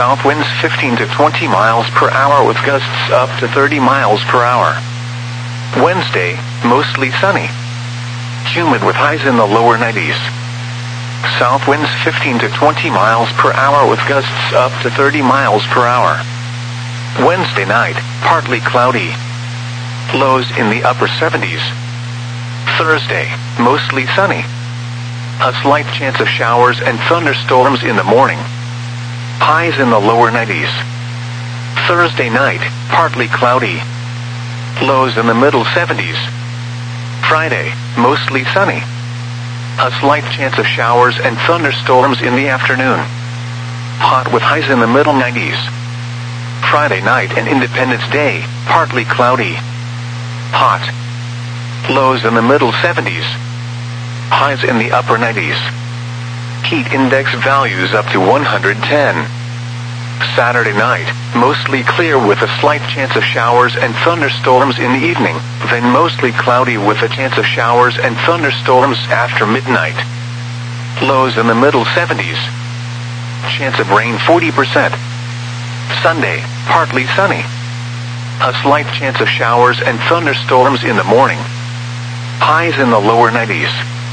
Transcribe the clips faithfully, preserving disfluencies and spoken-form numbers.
South winds fifteen to twenty miles per hour with gusts up to thirty miles per hour. Wednesday, mostly sunny. Humid with highs in the lower nineties. South winds fifteen to twenty miles per hour with gusts up to thirty miles per hour. Wednesday night, partly cloudy. Lows in the upper seventies. Thursday, mostly sunny. A slight chance of showers and thunderstorms in the morning. Highs in the lower nineties. Thursday night, partly cloudy. Lows in the middle seventies. Friday, mostly sunny. A slight chance of showers and thunderstorms in the afternoon. Hot with highs in the middle nineties. Friday night and Independence Day, partly cloudy. Hot. Lows in the middle seventies. Highs in the upper nineties. Heat index values up to one hundred ten. Saturday night, mostly clear with a slight chance of showers and thunderstorms in the evening, then mostly cloudy with a chance of showers and thunderstorms after midnight. Lows in the middle seventies. Chance of rain forty percent. Sunday, partly sunny. A slight chance of showers and thunderstorms in the morning. Highs in the lower nineties.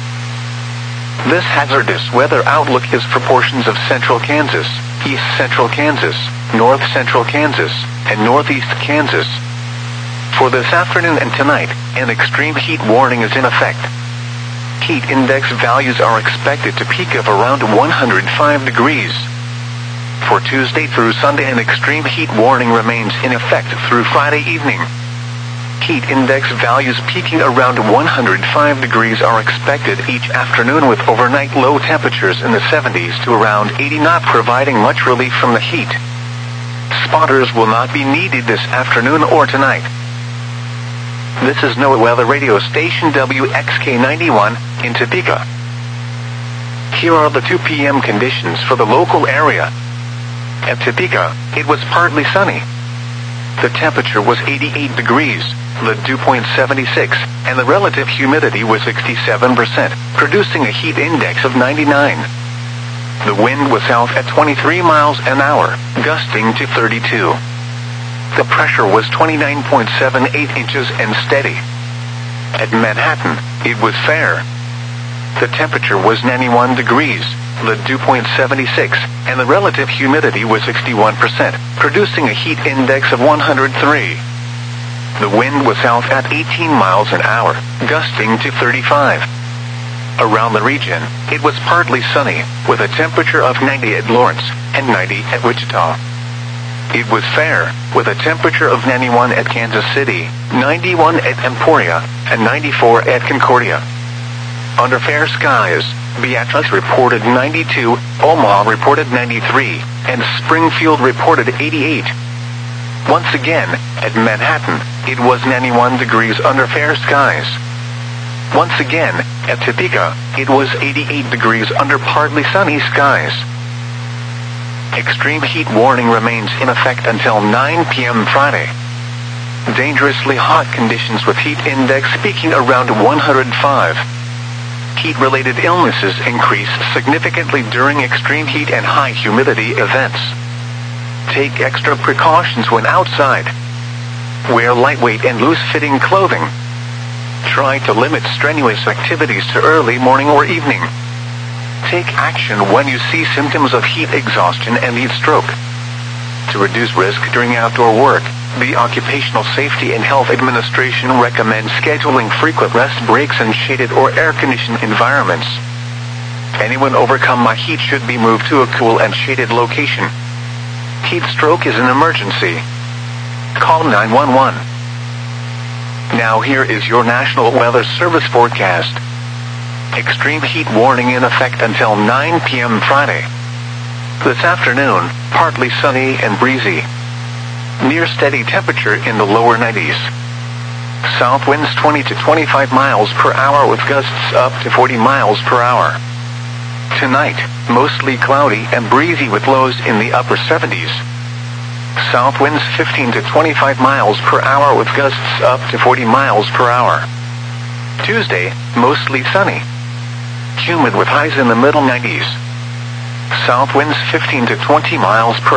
This hazardous weather outlook is for portions of central Kansas, east central Kansas, north central Kansas, and northeast Kansas. For this afternoon and tonight, an extreme heat warning is in effect. Heat index values are expected to peak of around one hundred five degrees. For Tuesday through Sunday, an extreme heat warning remains in effect through Friday evening. Heat index values peaking around one hundred five degrees are expected each afternoon, with overnight low temperatures in the seventies to around eighty, not providing much relief from the heat. Spotters will not be needed this afternoon or tonight. This is NOAA Weather Radio Station W X K ninety-one in Topeka. Here are the two p m conditions for the local area. At Topeka, it was partly sunny. The temperature was eighty-eight degrees, the dew point seventy-six, and the relative humidity was sixty-seven percent, producing a heat index of ninety-nine. The wind was south at twenty-three miles an hour, gusting to thirty-two. The pressure was twenty-nine point seven eight inches and steady. At Manhattan, it was fair. The temperature was ninety-one degrees, the dew point seventy-six, and the relative humidity was sixty-one percent, producing a heat index of one hundred three. The wind was south at eighteen miles an hour, gusting to thirty-five. Around the region, it was partly sunny, with a temperature of ninety at Lawrence and ninety at Wichita. It was fair, with a temperature of ninety-one at Kansas City, ninety-one at Emporia, and ninety-four at Concordia. Under fair skies, Beatrice reported ninety-two, Omaha reported ninety-three, and Springfield reported eighty-eight. Once again, at Manhattan, it was ninety-one degrees under fair skies. Once again, at Topeka, it was eighty-eight degrees under partly sunny skies. Extreme heat warning remains in effect until nine p m Friday. Dangerously hot conditions with heat index peaking around one hundred five. Heat-related illnesses increase significantly during extreme heat and high humidity events. Take extra precautions when outside. Wear lightweight and loose-fitting clothing. Try to limit strenuous activities to early morning or evening. Take action when you see symptoms of heat exhaustion and heat stroke. To reduce risk during outdoor work, the Occupational Safety and Health Administration recommends scheduling frequent rest breaks in shaded or air-conditioned environments. Anyone overcome by heat should be moved to a cool and shaded location. Heat stroke is an emergency. Call nine one one. Now here is your National Weather Service forecast. Extreme heat warning in effect until nine p m Friday. This afternoon, partly sunny and breezy. Near steady temperature in the lower nineties. South winds twenty to twenty-five miles per hour with gusts up to forty miles per hour. Tonight, mostly cloudy and breezy with lows in the upper seventies. South winds fifteen to twenty-five miles per hour with gusts up to forty miles per hour. Tuesday, mostly sunny. Humid with highs in the middle nineties. South winds fifteen to twenty miles per